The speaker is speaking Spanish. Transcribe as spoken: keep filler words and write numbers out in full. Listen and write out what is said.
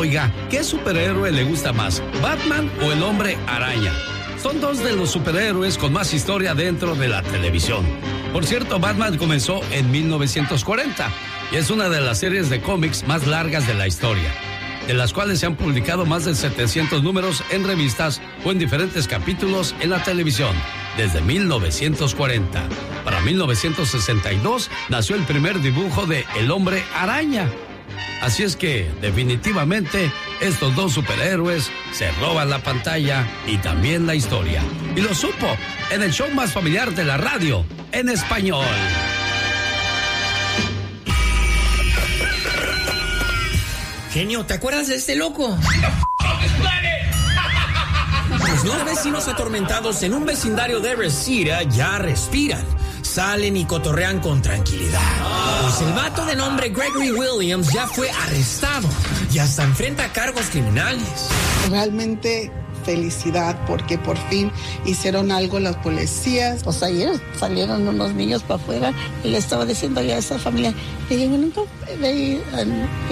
Oiga, ¿qué superhéroe le gusta más, Batman o el Hombre Araña? Son dos de los superhéroes con más historia dentro de la televisión. Por cierto, Batman comenzó en mil novecientos cuarenta y es una de las series de cómics más largas de la historia, de las cuales se han publicado más de setecientos números en revistas o en diferentes capítulos en la televisión desde mil novecientos cuarenta. Para mil novecientos sesenta y dos nació el primer dibujo de El Hombre Araña. Así es que, definitivamente, estos dos superhéroes se roban la pantalla y también la historia. Y lo supo en el show más familiar de la radio, en español. Genio, ¿te acuerdas de este loco? Pues los vecinos atormentados en un vecindario de Reseda ya respiran. Salen y cotorrean con tranquilidad. Pues el vato de nombre Gregory Williams ya fue arrestado y hasta enfrenta cargos criminales. Realmente felicidad porque por fin hicieron algo las policías. Pues ayer salieron unos niños para afuera y le estaba diciendo a esa familia, le digo, nunca veí